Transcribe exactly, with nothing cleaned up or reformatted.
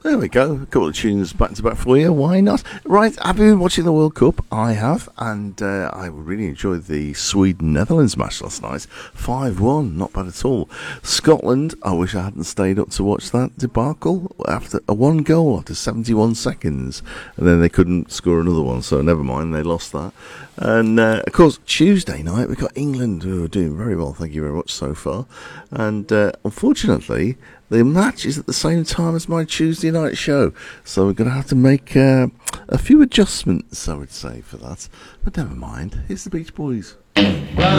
There we go. A couple of tunes back to back for you. Why not? Right, have you been watching the World Cup? I have, and uh, I really enjoyed the Sweden-Netherlands match last night. five one, not bad at all. Scotland, I wish I hadn't stayed up to watch that debacle after a one goal after seventy-one seconds, and then they couldn't score another one, so never mind, they lost that. And, uh, of course, Tuesday night, we've got England, who are doing very well, thank you very much so far. And, uh, unfortunately, the match is at the same time as my Tuesday night show, so we're going to have to make uh, a few adjustments, I would say, for that. But never mind, here's the Beach Boys.